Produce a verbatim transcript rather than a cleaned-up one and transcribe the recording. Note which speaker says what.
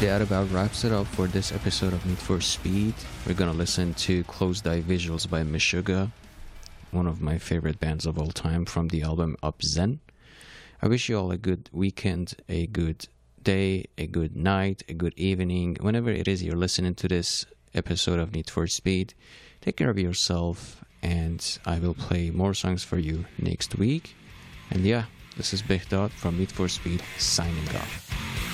Speaker 1: that about wraps it up for this episode of Need for Speed. We're gonna listen to Closed Eye Visuals by Meshuggah, one of my favorite bands of all time, from the album Up Zen. I wish you all a good weekend, a good day, a good night, a good evening. Whenever it is you're listening to this episode of Need for Speed, take care of yourself, and I will play more songs for you next week. And yeah, this is Behdad from Need for Speed signing off.